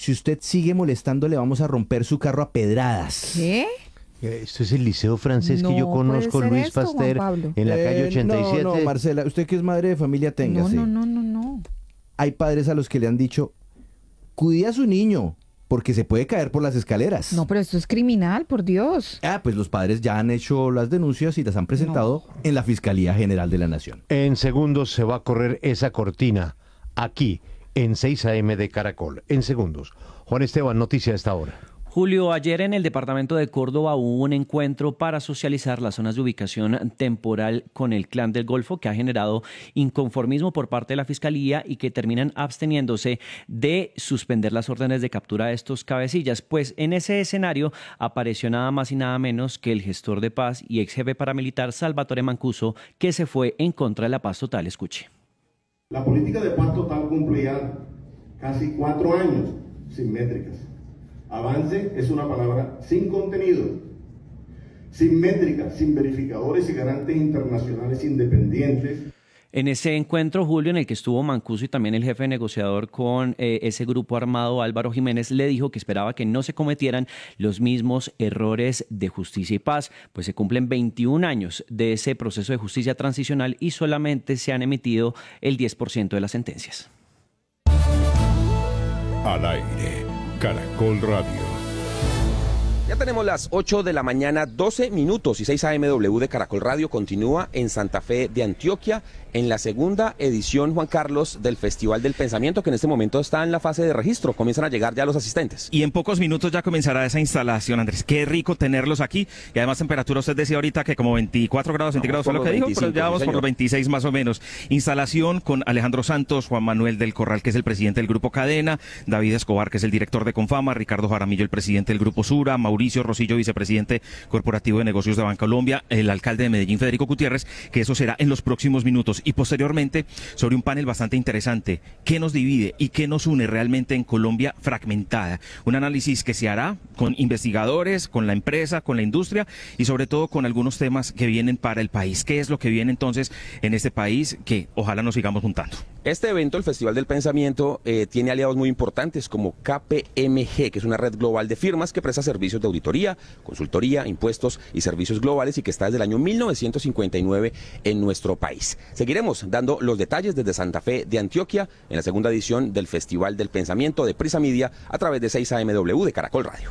si usted sigue molestando le vamos a romper su carro a pedradas. ¿Qué? Esto es el Liceo Francés que yo No conozco, puede ser Luis esto, Juan Pasteur, Pablo. en la calle 87. No, Marcela, usted que es madre de familia, téngase. No. Hay padres a los que le han dicho, cuide a su niño, porque se puede caer por las escaleras. No, pero esto es criminal, por Dios. Pues los padres ya han hecho las denuncias y las han presentado en la Fiscalía General de la Nación. En segundos se va a correr esa cortina, aquí, en 6 AM de Caracol. En segundos. Juan Esteban, noticia a esta hora. Julio, ayer en el departamento de Córdoba hubo un encuentro para socializar las zonas de ubicación temporal con el Clan del Golfo, que ha generado inconformismo por parte de la Fiscalía y que terminan absteniéndose de suspender las órdenes de captura de estos cabecillas. Pues en ese escenario apareció nada más y nada menos que el gestor de paz y ex jefe paramilitar Salvatore Mancuso, que se fue en contra de la paz total. Escuche. La política de paz total cumplía casi 4 años sin métricas. Avance es una palabra sin contenido, sin métricas, sin verificadores y garantes internacionales independientes. En ese encuentro, Julio, en el que estuvo Mancuso y también el jefe negociador con ese grupo armado, Álvaro Jiménez, le dijo que esperaba que no se cometieran los mismos errores de Justicia y Paz, pues se cumplen 21 años de ese proceso de justicia transicional y solamente se han emitido el 10% de las sentencias. Al aire. Caracol Radio. Ya tenemos las 8 de la mañana, 12 minutos y 6 AMW de Caracol Radio continúa en Santa Fe de Antioquia en la segunda edición, Juan Carlos, del Festival del Pensamiento, que en este momento está en la fase de registro. Comienzan a llegar ya los asistentes. Y en pocos minutos ya comenzará esa instalación, Andrés. Qué rico tenerlos aquí. Y además temperatura, usted decía ahorita que como 24 grados centígrados fue lo que 25, dijo, pero ya vamos por los 26 más o menos. Instalación con Alejandro Santos, Juan Manuel del Corral, que es el presidente del Grupo Cadena, David Escobar, que es el director de Confama, Ricardo Jaramillo, el presidente del Grupo Sura, Mauricio Rosillo, vicepresidente corporativo de negocios de Bancolombia, el alcalde de Medellín, Federico Gutiérrez, que eso será en los próximos minutos. Y posteriormente, sobre un panel bastante interesante, ¿qué nos divide y qué nos une realmente en Colombia fragmentada? Un análisis que se hará con investigadores, con la empresa, con la industria y sobre todo con algunos temas que vienen para el país. ¿Qué es lo que viene entonces en este país que ojalá nos sigamos juntando? Este evento, el Festival del Pensamiento, tiene aliados muy importantes como KPMG, que es una red global de firmas que presta servicios de auditoría, consultoría, impuestos y servicios globales y que está desde el año 1959 en nuestro país. Seguiremos dando los detalles desde Santa Fe de Antioquia en la segunda edición del Festival del Pensamiento de Prisa Media a través de 6 AMW de Caracol Radio.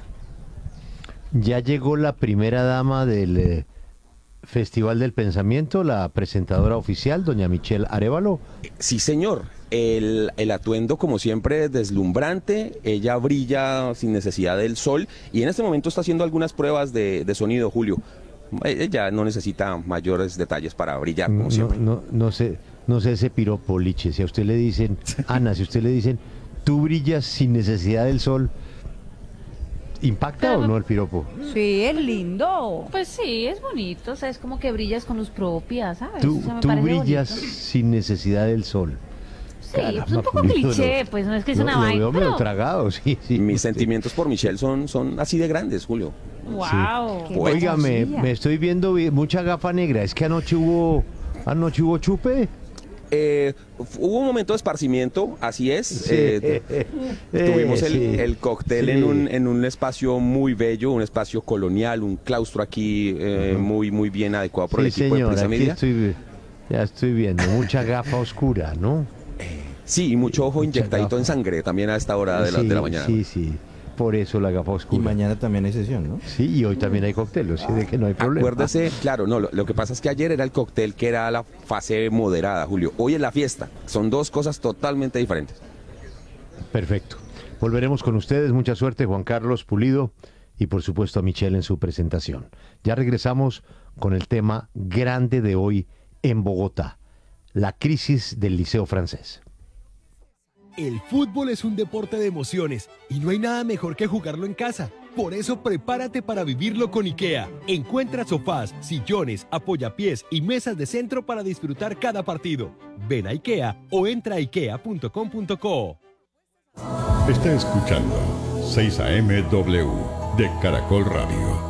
Ya llegó la primera dama del Festival del Pensamiento, la presentadora oficial, doña Michelle Arévalo. Sí, señor. El atuendo, como siempre, deslumbrante. Ella brilla sin necesidad del sol y en este momento está haciendo algunas pruebas de sonido, Julio. Ella no necesita mayores detalles para brillar, como siempre. No sé ese piropo, Liche. Si a usted le dicen, Ana, si a usted le dicen, tú brillas sin necesidad del sol, ¿impacta o no el piropo? Sí, es lindo. Pues sí, es bonito, o sea, es como que brillas con luz propia, ¿sabes? Tú O sea, me brillas bonito. sin necesidad del sol. Sí, Caramba, pues un poco Julito, cliché, pues no es que es una lo vaina, veo medio pero... tragado, sí. Mis sentimientos por Michelle son así de grandes, Julio. ¡Wow! Sí. Óigame, me estoy viendo mucha gafa negra. ¿Es que anoche hubo chupe? Hubo un momento de esparcimiento, así es. Sí. Tuvimos Sí. el cóctel Sí. en un espacio muy bello, un espacio colonial, un claustro aquí muy bien adecuado por el Sí, equipo señor, de Prisa aquí Media. ya estoy viendo mucha gafa oscura, ¿no? Sí, y mucho ojo Mucha inyectadito gafa. en sangre también a esta hora de la mañana. Sí. Por eso la gafa oscura. Y mañana también hay sesión, ¿no? Sí, y hoy también hay cóctel, o sea, de que no hay problema. Acuérdese, claro, no, lo que pasa es que ayer era el cóctel que era la fase moderada, Julio. Hoy es la fiesta. Son dos cosas totalmente diferentes. Perfecto. Volveremos con ustedes. Mucha suerte, Juan Carlos Pulido, y por supuesto a Michelle en su presentación. Ya regresamos con el tema grande de hoy en Bogotá, la crisis del Liceo Francés. El fútbol es un deporte de emociones y no hay nada mejor que jugarlo en casa. Por eso prepárate para vivirlo con IKEA. Encuentra sofás, sillones, apoyapiés y mesas de centro para disfrutar cada partido. Ven a IKEA o entra a ikea.com.co. Está escuchando 6 AMW de Caracol Radio.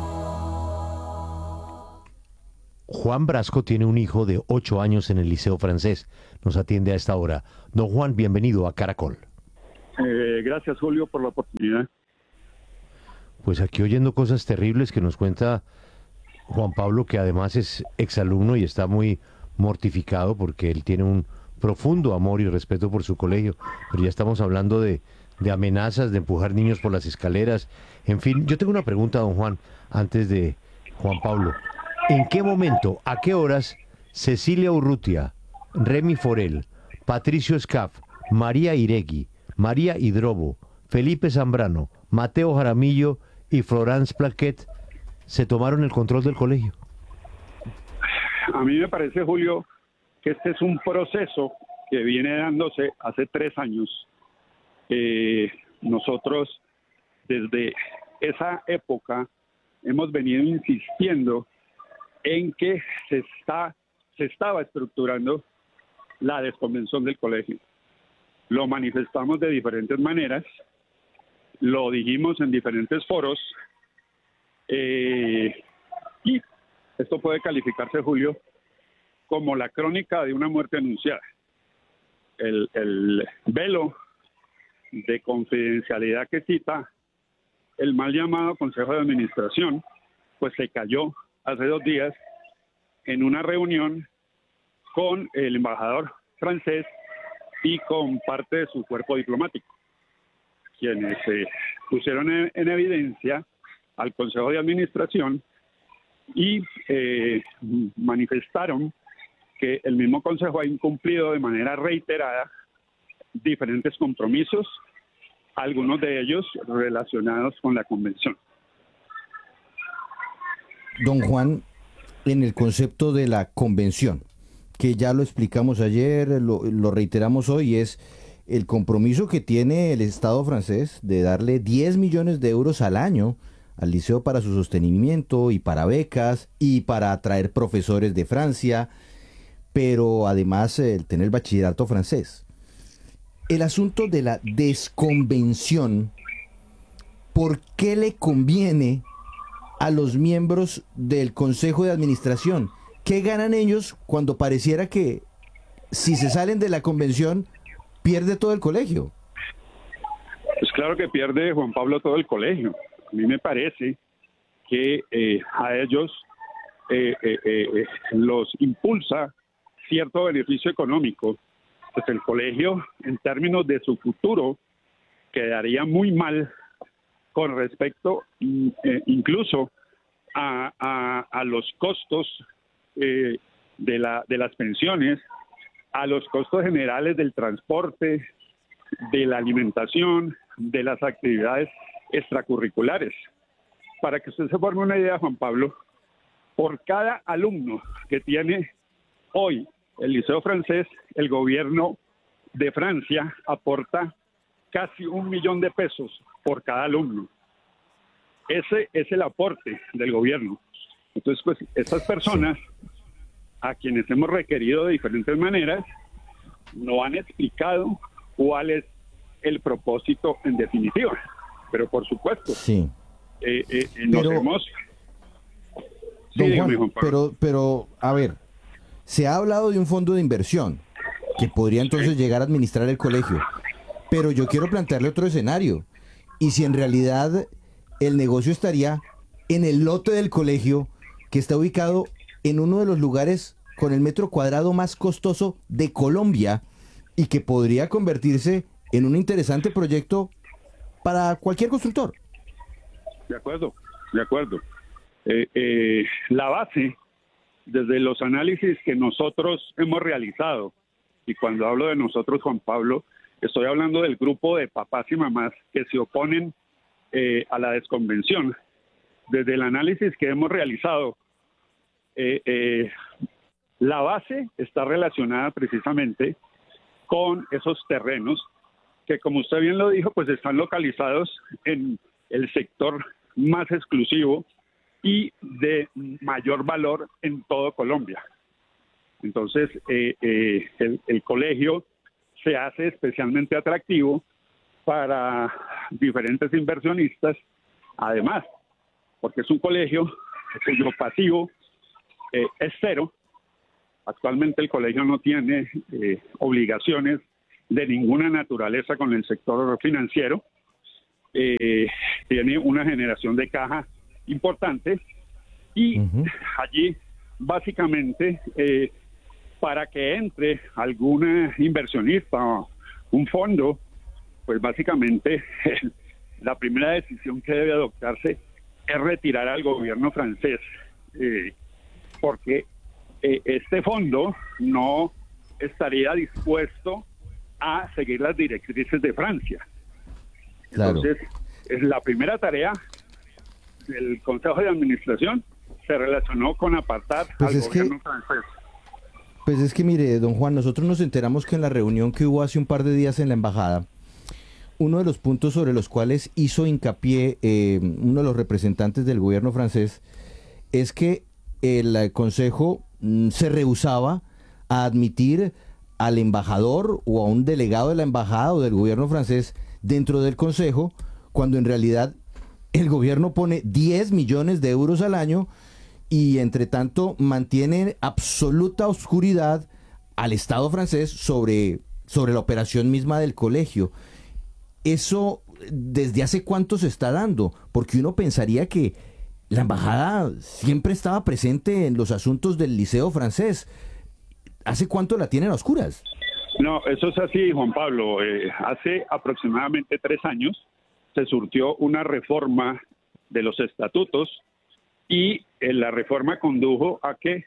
Juan Brasco tiene un hijo de 8 años en el Liceo Francés. Nos atiende a esta hora. Don Juan, bienvenido a Caracol. Gracias, Julio, por la oportunidad. Pues aquí oyendo cosas terribles que nos cuenta Juan Pablo, que además es exalumno y está muy mortificado porque él tiene un profundo amor y respeto por su colegio, pero ya estamos hablando de amenazas, de empujar niños por las escaleras, en fin. Yo tengo una pregunta, don Juan, antes de Juan Pablo. ¿En qué momento, a qué horas, Cecilia Urrutia, Remy Forel, Patricio Scaf, María Iregui, María Hidrobo, Felipe Zambrano, Mateo Jaramillo y Florence Plaquet se tomaron el control del colegio? A mí me parece, Julio, que este es un proceso que viene dándose hace 3 años. Nosotros, desde esa época, hemos venido insistiendo en que se estaba estructurando la desconvención del colegio. Lo manifestamos de diferentes maneras, lo dijimos en diferentes foros, y esto puede calificarse, Julio, como la crónica de una muerte anunciada. El velo de confidencialidad que cita el mal llamado Consejo de Administración, pues se cayó hace 2 días en una reunión con el embajador francés y con parte de su cuerpo diplomático, quienes pusieron en evidencia al Consejo de Administración y manifestaron que el mismo Consejo ha incumplido de manera reiterada diferentes compromisos, algunos de ellos relacionados con la convención. Don Juan, en el concepto de la convención, que ya lo explicamos ayer, lo reiteramos hoy, es el compromiso que tiene el Estado francés de darle 10 millones de euros al año al liceo para su sostenimiento y para becas y para atraer profesores de Francia, pero además el tener el bachillerato francés. El asunto de la desconvención, ¿por qué le conviene a los miembros del Consejo de Administración? ¿Qué ganan ellos cuando pareciera que si se salen de la convención pierde todo el colegio? Pues claro que pierde, Juan Pablo, todo el colegio. A mí me parece que a ellos los impulsa cierto beneficio económico. Pues el colegio, en términos de su futuro, quedaría muy mal con respecto incluso a los costos de las pensiones, a los costos generales del transporte, de la alimentación, de las actividades extracurriculares. Para que usted se forme una idea, Juan Pablo, por cada alumno que tiene hoy el Liceo Francés, el gobierno de Francia aporta casi 1 millón de pesos por cada alumno. Ese es el aporte del gobierno. Entonces, pues, estas personas, a quienes hemos requerido de diferentes maneras, no han explicado cuál es el propósito en definitiva. Pero, por supuesto, nos hemos... Don Juan, pero, a ver, se ha hablado de un fondo de inversión que podría entonces llegar a administrar el colegio. Pero yo quiero plantearle otro escenario. Y si en realidad el negocio estaría en el lote del colegio, que está ubicado en uno de los lugares con el metro cuadrado más costoso de Colombia y que podría convertirse en un interesante proyecto para cualquier constructor. De acuerdo. La base, desde los análisis que nosotros hemos realizado, y cuando hablo de nosotros, Juan Pablo, estoy hablando del grupo de papás y mamás que se oponen a la desconvención. Desde el análisis que hemos realizado, la base está relacionada precisamente con esos terrenos que, como usted bien lo dijo, pues están localizados en el sector más exclusivo y de mayor valor en todo Colombia. Entonces, el colegio se hace especialmente atractivo para diferentes inversionistas, además, porque es un colegio cuyo pasivo es cero. Actualmente el colegio no tiene obligaciones de ninguna naturaleza con el sector financiero. Tiene una generación de caja importante y allí básicamente para que entre algún inversionista, un fondo, pues básicamente la primera decisión que debe adoptarse es retirar al gobierno francés, porque este fondo no estaría dispuesto a seguir las directrices de Francia. Claro. Entonces, es la primera tarea del Consejo de Administración se relacionó con apartar Pues al es gobierno francés. Pues es que mire, don Juan, nosotros nos enteramos que en la reunión que hubo hace un par de días en la embajada, uno de los puntos sobre los cuales hizo hincapié uno de los representantes del gobierno francés es que el Consejo se rehusaba a admitir al embajador o a un delegado de la embajada o del gobierno francés dentro del Consejo, cuando en realidad el gobierno pone 10 millones de euros al año y entre tanto mantiene absoluta oscuridad al Estado francés sobre la operación misma del colegio. Eso, ¿desde hace cuánto se está dando? Porque uno pensaría que la embajada siempre estaba presente en los asuntos del liceo francés. ¿Hace cuánto la tienen a oscuras? No, eso es así, Juan Pablo. Hace aproximadamente 3 años se surtió una reforma de los estatutos y la reforma condujo a que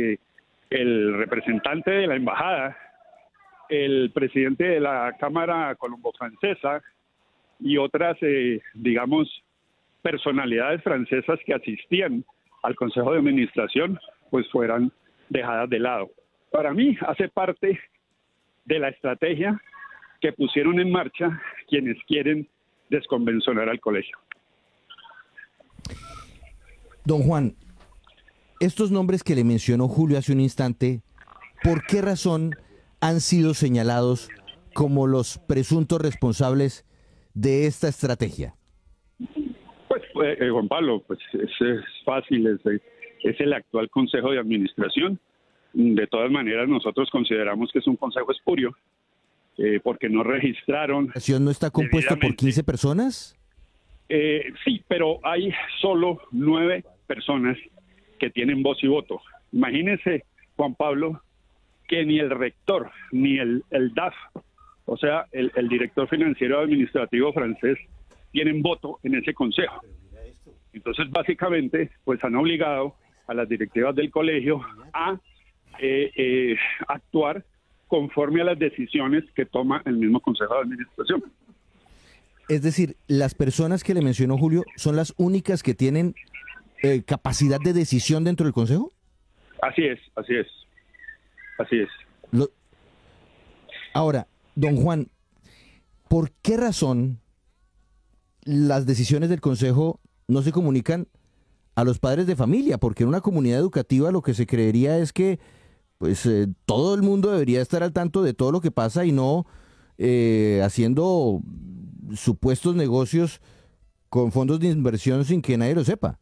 el representante de la embajada, el presidente de la Cámara Colombo-Francesa y otras, digamos, personalidades francesas que asistían al Consejo de Administración, pues fueran dejadas de lado. Para mí hace parte de la estrategia que pusieron en marcha quienes quieren desconvencionar al colegio. Don Juan, estos nombres que le mencionó Julio hace un instante, ¿por qué razón han sido señalados como los presuntos responsables de esta estrategia? Pues, Juan Pablo, pues es fácil, es el actual Consejo de Administración. De todas maneras, nosotros consideramos que es un consejo espurio, porque no registraron... ¿No está compuesta por 15 personas? Sí, pero hay solo 9 personas que tienen voz y voto. Imagínese, Juan Pablo, que ni el rector, ni el DAF, o sea, el director financiero administrativo francés, tienen voto en ese consejo. Entonces, básicamente, pues han obligado a las directivas del colegio a actuar conforme a las decisiones que toma el mismo Consejo de Administración. Es decir, las personas que le mencionó Julio son las únicas que tienen capacidad de decisión dentro del Consejo. Así es. Ahora, don Juan, ¿por qué razón las decisiones del Consejo no se comunican a los padres de familia? Porque en una comunidad educativa lo que se creería es que pues todo el mundo debería estar al tanto de todo lo que pasa y no haciendo supuestos negocios con fondos de inversión sin que nadie lo sepa.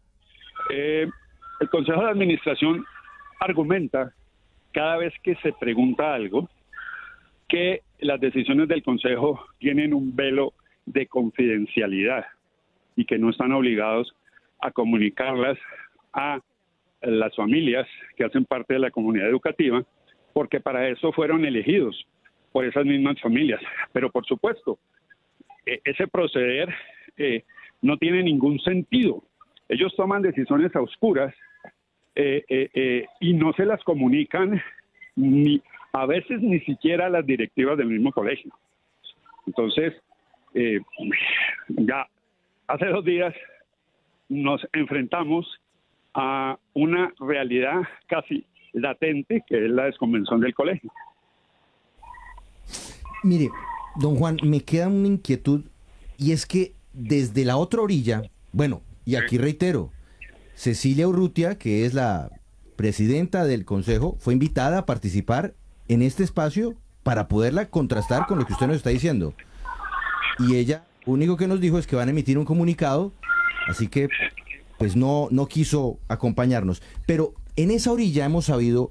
El Consejo de Administración argumenta cada vez que se pregunta algo que las decisiones del Consejo tienen un velo de confidencialidad y que no están obligados a comunicarlas a las familias que hacen parte de la comunidad educativa, porque para eso fueron elegidos por esas mismas familias. Pero por supuesto, ese proceder no tiene ningún sentido. Ellos toman decisiones a oscuras y no se las comunican a veces ni siquiera a las directivas del mismo colegio. Entonces, ya hace 2 días nos enfrentamos a una realidad casi latente, que es la desconvención del colegio. Mire, don Juan, me queda una inquietud, y es que desde la otra orilla, bueno, y aquí reitero, Cecilia Urrutia, que es la presidenta del Consejo, fue invitada a participar en este espacio para poderla contrastar con lo que usted nos está diciendo. Y ella, lo único que nos dijo es que van a emitir un comunicado, así que pues no quiso acompañarnos. Pero en esa orilla hemos sabido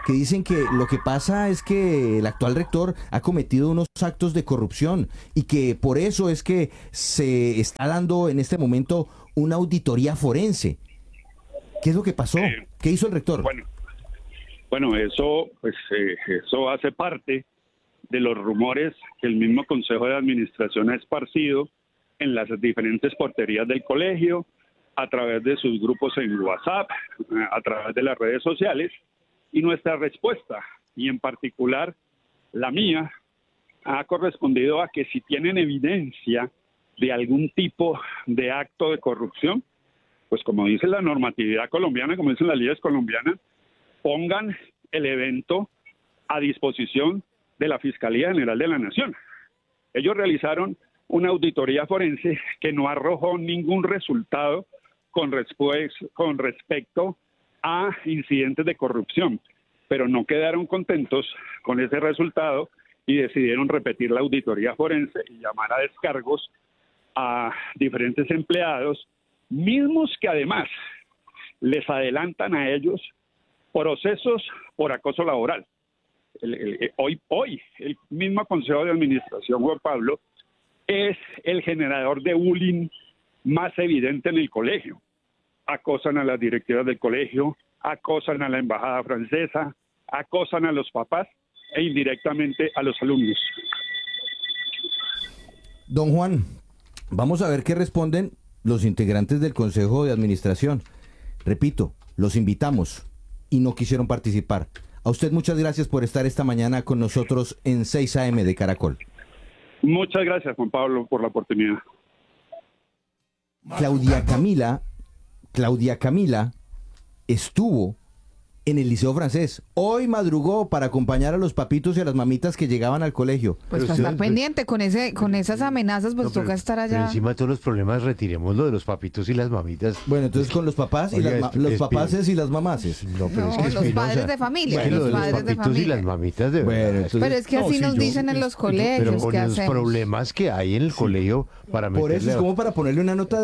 que dicen que lo que pasa es que el actual rector ha cometido unos actos de corrupción y que por eso es que se está dando en este momento una auditoría forense. ¿Qué es lo que pasó? ¿Qué hizo el rector? Bueno, eso hace parte de los rumores que el mismo Consejo de Administración ha esparcido en las diferentes porterías del colegio, a través de sus grupos en WhatsApp, a través de las redes sociales, y nuestra respuesta, y en particular la mía, ha correspondido a que si tienen evidencia de algún tipo de acto de corrupción, pues como dice la normatividad colombiana, como dicen las leyes colombianas, pongan el evento a disposición de la Fiscalía General de la Nación. Ellos realizaron una auditoría forense que no arrojó ningún resultado con respecto a incidentes de corrupción, pero no quedaron contentos con ese resultado y decidieron repetir la auditoría forense y llamar a descargos a diferentes empleados, mismos que además les adelantan a ellos procesos por acoso laboral. Hoy el mismo Consejo de Administración, Juan Pablo, es el generador de bullying más evidente en el colegio. Acosan a las directivas del colegio, acosan a la embajada francesa, acosan a los papás e indirectamente a los alumnos. Don Juan, vamos a ver qué responden los integrantes del Consejo de Administración. Repito, los invitamos y no quisieron participar. A usted muchas gracias por estar esta mañana con nosotros en 6 AM de Caracol. Muchas gracias, Juan Pablo, por la oportunidad. Claudia Camila estuvo en el Liceo Francés. Hoy madrugó para acompañar a los papitos y a las mamitas que llegaban al colegio. Pues para estar pendiente con esas amenazas, pues toca estar allá. Pero encima de todos los problemas, retiremos lo de los papitos y las mamitas. Bueno, entonces con los papás y los papaces y las mamaces. No, pero es que los padres de familia. Bueno, los padres de papitos y las mamitas de verdad. Bueno, entonces, pero es que así nos dicen en los colegios. Pero con ¿qué los hacemos? problemas que hay en el colegio para por eso es como para ponerle una nota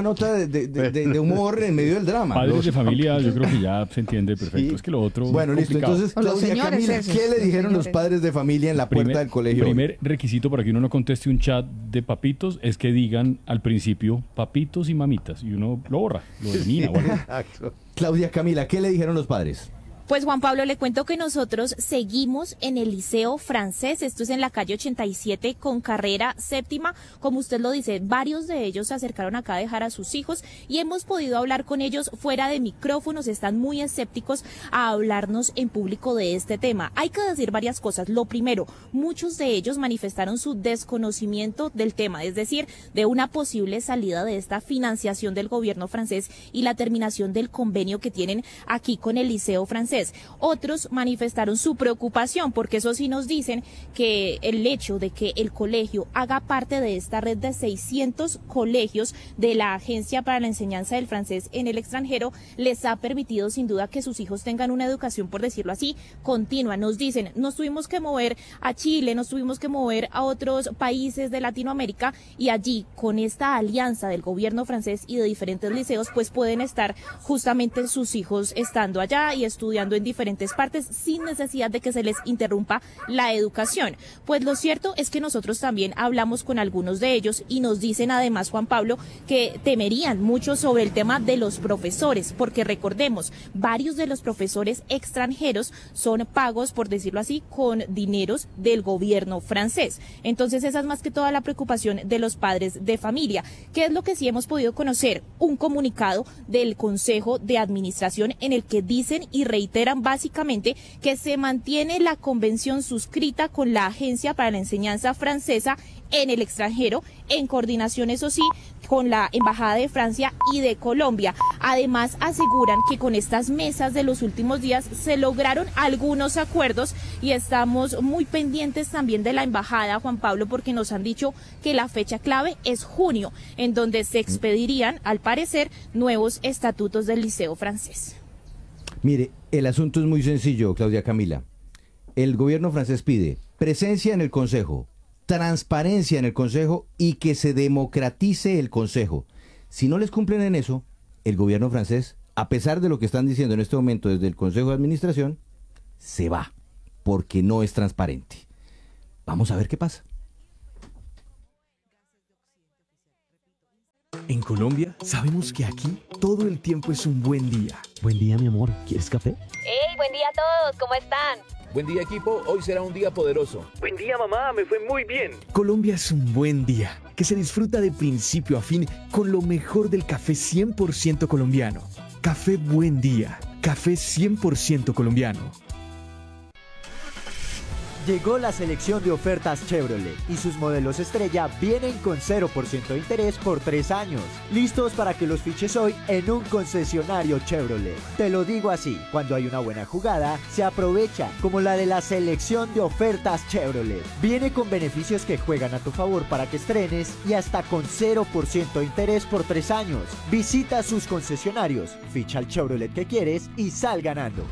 de humor en medio del drama. Padres de familia, yo creo que ya se entiende perfecto. Sí. Es que lo otro. Bueno, listo. Entonces, Claudia Camila, ¿qué le dijeron los padres de familia en la puerta del colegio? Primer requisito para que uno no conteste un chat de papitos es que digan al principio papitos y mamitas y uno lo borra, lo elimina. Exacto. Claudia Camila, ¿qué le dijeron los padres? Pues Juan Pablo, le cuento que nosotros seguimos en el Liceo Francés, esto es en la calle 87 con carrera séptima, como usted lo dice, varios de ellos se acercaron acá a dejar a sus hijos y hemos podido hablar con ellos fuera de micrófonos, están muy escépticos a hablarnos en público de este tema. Hay que decir varias cosas. Lo primero, muchos de ellos manifestaron su desconocimiento del tema, es decir, de una posible salida de esta financiación del gobierno francés y la terminación del convenio que tienen aquí con el Liceo Francés. Otros manifestaron su preocupación porque eso sí nos dicen que el hecho de que el colegio haga parte de esta red de 600 colegios de la Agencia para la Enseñanza del Francés en el extranjero les ha permitido sin duda que sus hijos tengan una educación, por decirlo así, continua. Nos dicen, nos tuvimos que mover a Chile, nos tuvimos que mover a otros países de Latinoamérica y allí con esta alianza del gobierno francés y de diferentes liceos pues pueden estar justamente sus hijos estando allá y estudiando en diferentes partes sin necesidad de que se les interrumpa la educación. Pues lo cierto es que nosotros también hablamos con algunos de ellos y nos dicen además, Juan Pablo, que temerían mucho sobre el tema de los profesores, porque recordemos, varios de los profesores extranjeros son pagos, por decirlo así, con dineros del gobierno francés. Entonces esa es más que toda la preocupación de los padres de familia. ¿Qué es lo que sí hemos podido conocer? Un comunicado del Consejo de Administración en el que dicen y reiteran básicamente que se mantiene la convención suscrita con la Agencia para la Enseñanza Francesa en el extranjero, en coordinación, eso sí, con la Embajada de Francia y de Colombia. Además, aseguran que con estas mesas de los últimos días se lograron algunos acuerdos y estamos muy pendientes también de la Embajada, Juan Pablo, porque nos han dicho que la fecha clave es junio, en donde se expedirían, al parecer, nuevos estatutos del Liceo Francés. Mire, el asunto es muy sencillo, Claudia Camila. El gobierno francés pide presencia en el Consejo, transparencia en el Consejo y que se democratice el Consejo. Si no les cumplen en eso, el gobierno francés, a pesar de lo que están diciendo en este momento desde el Consejo de Administración, se va, porque no es transparente. Vamos a ver qué pasa. En Colombia, sabemos que aquí todo el tiempo es un buen día. Buen día, mi amor. ¿Quieres café? ¡Hey, buen día a todos! ¿Cómo están? Buen día, equipo. Hoy será un día poderoso. Buen día, mamá. Me fue muy bien. Colombia es un buen día, que se disfruta de principio a fin con lo mejor del café 100% colombiano. Café Buen Día. Café 100% colombiano. Llegó la selección de ofertas Chevrolet y sus modelos estrella vienen con 0% de interés por 3 años. Listos para que los fiches hoy en un concesionario Chevrolet. Te lo digo así, cuando hay una buena jugada, se aprovecha, como la de la selección de ofertas Chevrolet. Viene con beneficios que juegan a tu favor para que estrenes y hasta con 0% de interés por 3 años. Visita sus concesionarios, ficha el Chevrolet que quieres y sal ganando.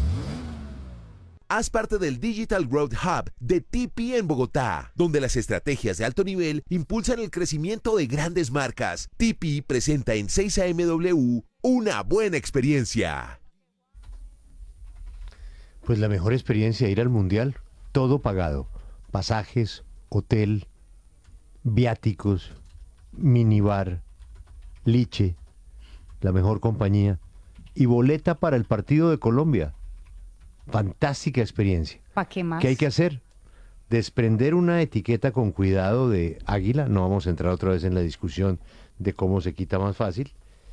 Haz parte del Digital Growth Hub de TP en Bogotá, donde las estrategias de alto nivel impulsan el crecimiento de grandes marcas. TP presenta en 6AMW una buena experiencia. Pues la mejor experiencia, ir al Mundial, todo pagado. Pasajes, hotel, viáticos, minibar, liche, la mejor compañía y boleta para el partido de Colombia. Fantástica experiencia. ¿Para qué más? ¿Qué hay que hacer? Desprender una etiqueta con cuidado de Águila. No vamos a entrar otra vez en la discusión de cómo se quita más fácil.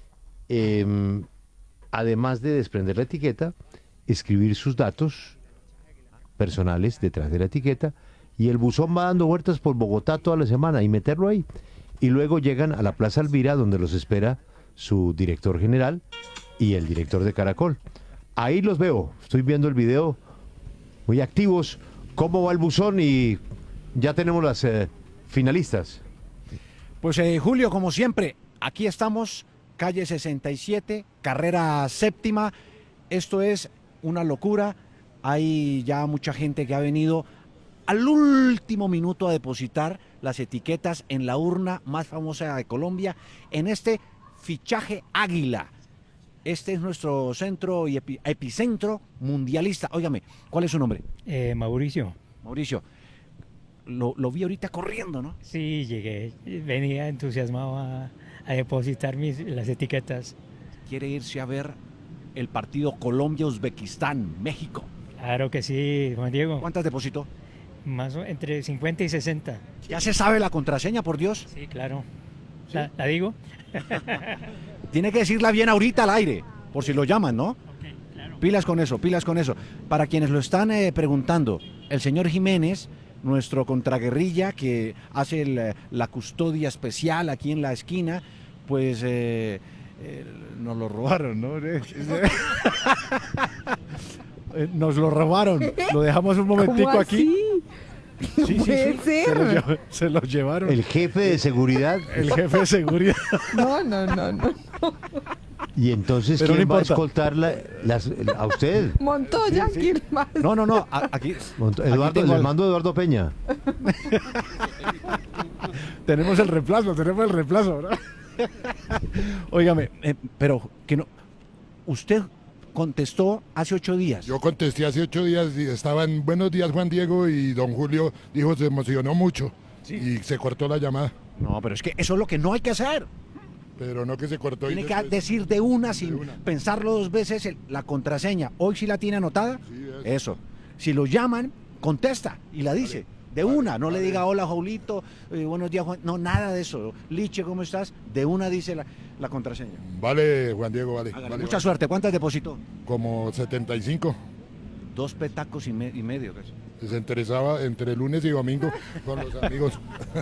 Además de desprender la etiqueta, escribir sus datos personales detrás de la etiqueta y el buzón va dando vueltas por Bogotá toda la semana y meterlo ahí. Y luego llegan a la Plaza Alvira, donde los espera su director general y el director de Caracol. Ahí los veo, estoy viendo el video, muy activos. ¿Cómo va el buzón? Y ya tenemos las finalistas. Pues Julio, como siempre, aquí estamos, calle 67, carrera séptima. Esto es una locura. Hay ya mucha gente que ha venido al último minuto a depositar las etiquetas en la urna más famosa de Colombia, en este fichaje Águila. Este es nuestro centro y epicentro mundialista. Óigame, ¿cuál es su nombre? Mauricio. Mauricio, lo vi ahorita corriendo, ¿no? Sí, llegué. Venía entusiasmado a depositar las etiquetas. ¿Quiere irse a ver el partido Colombia-Uzbekistán, México? Claro que sí, Juan Diego. ¿Cuántas depositó? Más o entre 50 y 60. ¿Ya se sabe la contraseña, por Dios? Sí, claro. ¿Sí? ¿La digo? Tiene que decirla bien ahorita al aire, por si lo llaman, ¿no? Okay, claro. Pilas con eso, pilas con eso. Para quienes lo están preguntando, el señor Jiménez, nuestro contraguerrilla que hace la custodia especial aquí en la esquina, pues nos lo robaron, ¿no? Nos lo robaron, lo dejamos un momentico aquí. Sí, puede ser. Se los llevaron. El jefe de seguridad. El jefe de seguridad. No. Y entonces, pero ¿quién no va a escoltar a usted? Montoya, sí. ¿quién más? No, aquí. Eduardo, le mando a Eduardo Peña. Tenemos el reemplazo, ¿verdad? Óigame, pero que no. Usted contestó hace 8 días. Yo contesté hace 8 días y estaba en Buenos Días Juan Diego y don Julio dijo se emocionó mucho y se cortó la llamada. No, pero es que eso es lo que no hay que hacer. Pero no que se cortó. Tiene que decir de una sin pensarlo 2 veces la contraseña. Hoy sí la tiene anotada. Sí, eso. Si lo llaman, contesta y la dice. De una, no le diga hola Jaulito, buenos días Juan, no, nada de eso. Liche, ¿cómo estás? De una dice la contraseña. Vale, Juan Diego, vale. Mucha suerte, ¿cuántas depositó? Como 75. 2 petacos y medio. Casi. Se interesaba entre lunes y domingo con los amigos.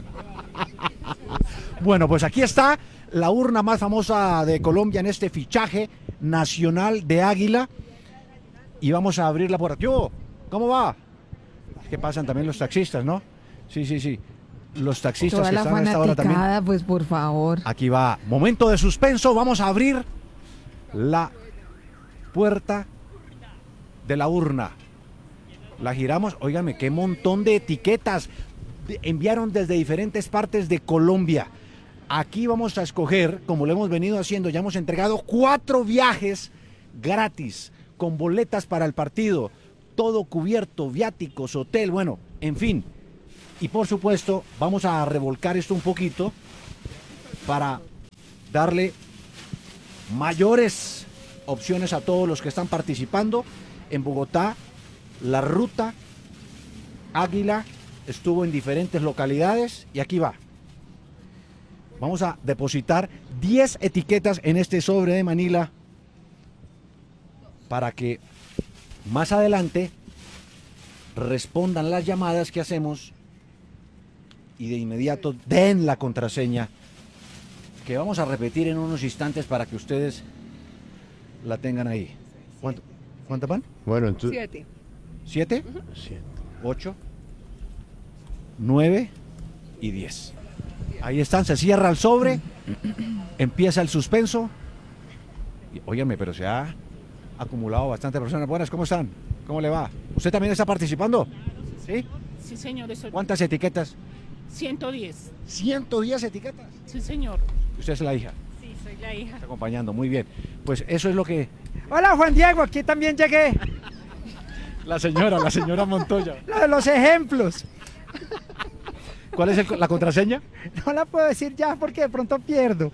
Bueno, pues aquí está la urna más famosa de Colombia en este fichaje nacional de Águila. Y vamos a abrirla por aquí. ¿Cómo va? Que pasan también los taxistas, ¿no? Sí. Los taxistas toda que están a esta hora también. Pues por favor. Aquí va, momento de suspenso, vamos a abrir la puerta de la urna. La giramos, óigame, qué montón de etiquetas enviaron desde diferentes partes de Colombia. Aquí vamos a escoger, como lo hemos venido haciendo, ya hemos entregado 4 viajes gratis con boletas para el partido. todo cubierto, viáticos, hotel, bueno, en fin. Y por supuesto, vamos a revolcar esto un poquito para darle mayores opciones a todos los que están participando. En Bogotá, la ruta Águila estuvo en diferentes localidades y aquí va. Vamos a depositar 10 etiquetas en este sobre de Manila para que más adelante respondan las llamadas que hacemos y de inmediato den la contraseña que vamos a repetir en unos instantes para que ustedes la tengan ahí. ¿Cuántas van? Bueno, entonces... 7. ¿7? 7. 8, 9 y 10. Ahí están, se cierra el sobre, empieza el suspenso. Óigame, pero se ha acumulado bastante personas. Buenas, ¿cómo están? ¿Cómo le va? ¿Usted también está participando? ¿Sí? Sí, señor. ¿Cuántas etiquetas? 110. ¿110 etiquetas? Sí, señor. ¿Usted es la hija? Sí, soy la hija. Está acompañando, muy bien. Pues eso es lo que... Hola, Juan Diego, aquí también llegué. La señora Montoya. Lo de los ejemplos. ¿Cuál es la contraseña? No la puedo decir ya porque de pronto pierdo.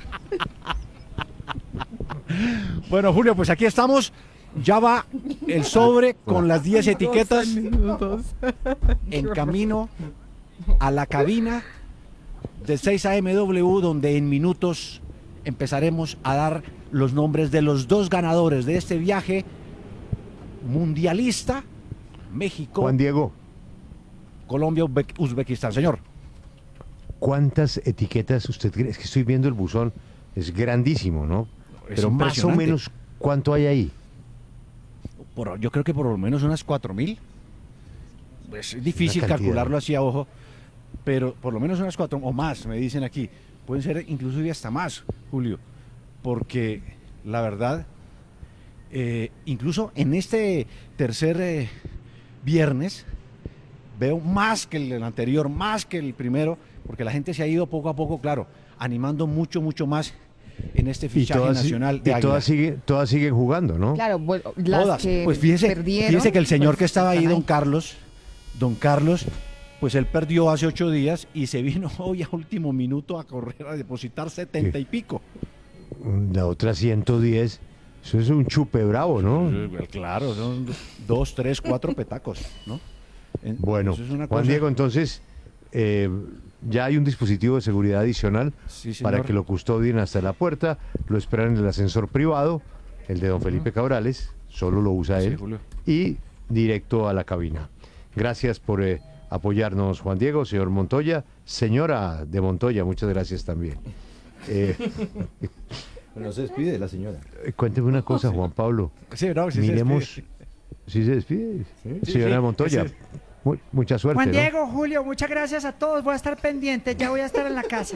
Bueno, Julio, pues aquí estamos. Ya va el sobre con las 10 etiquetas en camino a la cabina de 6AMW, donde en minutos empezaremos a dar los nombres de los 2 ganadores de este viaje mundialista. México. Juan Diego. Colombia, Uzbekistán. Señor. ¿Cuántas etiquetas usted cree? Es que estoy viendo el buzón, es grandísimo, ¿no? Pero más o menos, ¿cuánto hay ahí? Yo creo que por lo menos unas 4.000. Es difícil calcularlo así a ojo, pero por lo menos unas 4 o más, me dicen aquí. Pueden ser incluso hasta más, Julio, porque la verdad, incluso en este tercer viernes, veo más que el anterior, más que el primero, porque la gente se ha ido poco a poco, claro, animando mucho más en este fichaje nacional de Águila. Todas siguen jugando, ¿no? Claro, las todas. Que pues fíjese que el señor que estaba ahí, don Carlos, pues él perdió hace 8 días y se vino hoy a último minuto a correr a depositar 70 y pico. La otra 110, eso es un chupe bravo, ¿no? Claro, son 2, 3, 4 petacos, ¿no? Bueno, Juan Diego, entonces ya hay un dispositivo de seguridad adicional para que lo custodien hasta la puerta, lo esperan en el ascensor privado, el de don Felipe Cabrales, solo lo usa él, y directo a la cabina. Gracias por apoyarnos, Juan Diego, señor Montoya, señora de Montoya, muchas gracias también. No se despide la señora. Cuénteme una cosa, Juan Pablo. Miremos. ¿Sí se despide? Señora Montoya. Mucha suerte. Juan Diego, Julio, muchas gracias a todos. Voy a estar pendiente, ya voy a estar en la casa.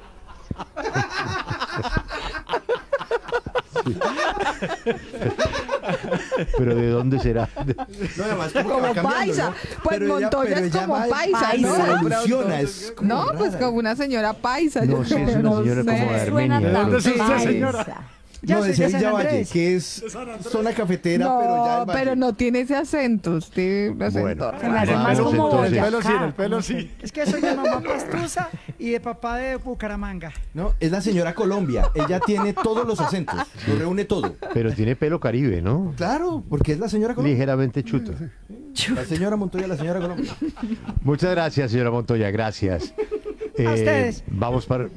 Pero ¿de dónde será? No, además, como paisa. ¿No? Pues pero Montoya es como paisa, ¿no? No, pues como una señora paisa. No, sí, es una señora como de Armenia. ¿De dónde es usted, señora? No, de Sevilla Valle, que es zona cafetera, no, pero ya pero no tiene ese acento. Usted bueno, se me hace más como Boyacá. El pelo sí. Es que soy de mamá pastusa y de papá de Bucaramanga. No, es la señora Colombia. Ella tiene todos los acentos, lo reúne todo. Pero tiene pelo caribe, ¿no? Claro, porque es la señora Colombia. Ligeramente chuto. La señora Montoya, la señora Colombia. Muchas gracias, señora Montoya, gracias. A ustedes. Vamos para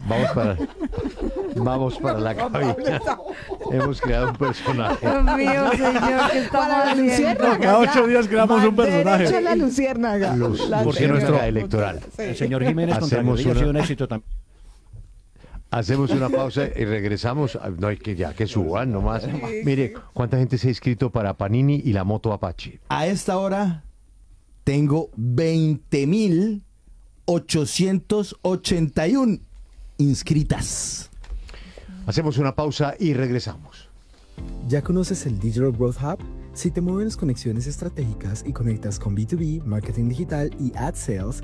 la cabina. Hemos creado un personaje. Dios mío, señor, ¿qué estamos haciendo? Cada 8 días creamos un personaje. Derecho a la luciérnaga. Porque nuestro electoral. El señor Jiménez contra Guerrilla ha sido un éxito también. Hacemos una pausa y regresamos. No hay que suban nomás. Mire, ¿cuánta gente se ha inscrito para Panini y la moto Apache? A esta hora tengo 20.881 inscritas. Hacemos una pausa y regresamos. ¿Ya conoces el Digital Growth Hub? Si te mueven las conexiones estratégicas y conectas con B2B, marketing digital y ad sales,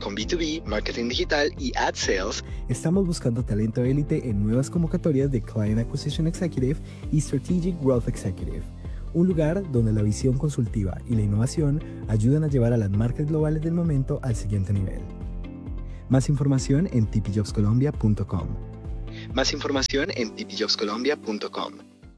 estamos buscando talento élite en nuevas convocatorias de Client Acquisition Executive y Strategic Growth Executive. un lugar donde la visión consultiva y la innovación ayudan a llevar a las marcas globales del momento al siguiente nivel. Más información en tpjobscolombia.com. Más información en tpjobscolombia.com.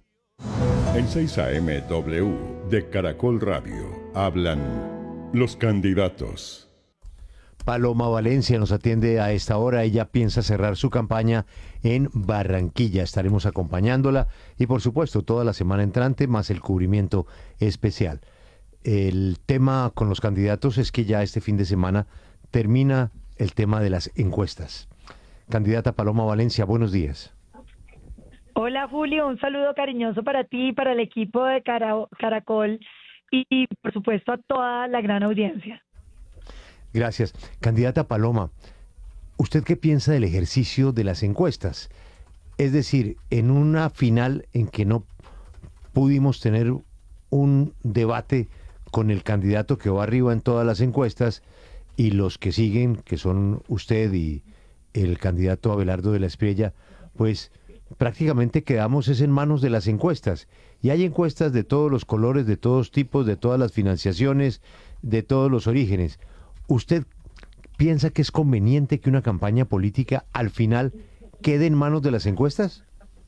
En 6 AM W de Caracol Radio hablan los candidatos. Paloma Valencia nos atiende a esta hora. Ella piensa cerrar su campaña en Barranquilla. Estaremos acompañándola y, por supuesto, toda la semana entrante, más el cubrimiento especial. El tema con los candidatos es que ya este fin de semana termina el tema de las encuestas. Candidata Paloma Valencia, buenos días. Hola Julio, un saludo cariñoso para ti y para el equipo de Caracol y por supuesto a toda la gran audiencia. Gracias. Candidata Paloma, ¿usted qué piensa del ejercicio de las encuestas? Es decir, en una final en que no pudimos tener un debate con el candidato que va arriba en todas las encuestas y los que siguen, que son usted y el candidato Abelardo de la Espriella, pues prácticamente quedamos en manos de las encuestas. Y hay encuestas de todos los colores, de todos tipos, de todas las financiaciones, de todos los orígenes. ¿Usted piensa que es conveniente que una campaña política al final quede en manos de las encuestas?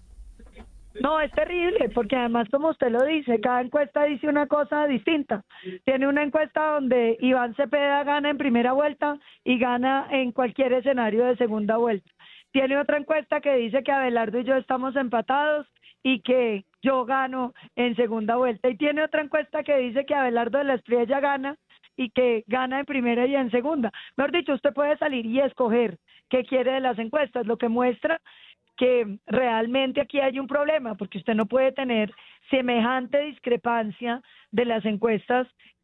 No, es terrible, porque además, como usted lo dice, cada encuesta dice una cosa distinta. Tiene una encuesta donde Iván Cepeda gana en primera vuelta y gana en cualquier escenario de segunda vuelta. Tiene otra encuesta que dice que Abelardo y yo estamos empatados y que yo gano en segunda vuelta. Y tiene otra encuesta que dice que Abelardo de la Espriella gana y que gana en primera y en segunda. Mejor dicho, usted puede salir y escoger qué quiere de las encuestas, lo que muestra que realmente aquí hay un problema, porque usted no puede tener semejante discrepancia de las encuestas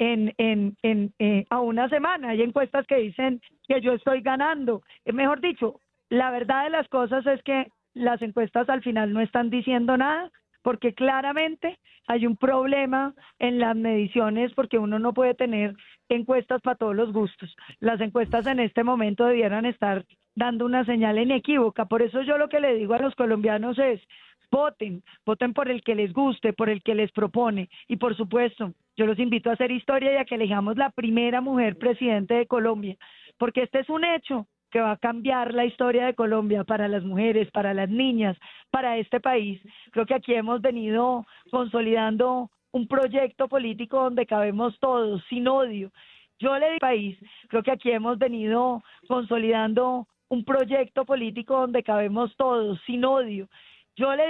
a una semana. Hay encuestas que dicen que yo estoy ganando. Mejor dicho, la verdad de las cosas es que las encuestas al final no están diciendo nada, porque claramente hay un problema en las mediciones, porque uno no puede tener encuestas para todos los gustos. Las encuestas en este momento debieran estar dando una señal inequívoca. Por eso yo lo que le digo a los colombianos es: voten por el que les guste, por el que les propone. Y por supuesto, yo los invito a hacer historia y a que elijamos la primera mujer presidente de Colombia, porque este es un hecho que va a cambiar la historia de Colombia para las mujeres, para las niñas, para este país. Creo que aquí hemos venido consolidando un proyecto político donde cabemos todos, sin odio. Yo le digo país, creo que aquí hemos venido consolidando un proyecto político donde cabemos todos, sin odio. Yo le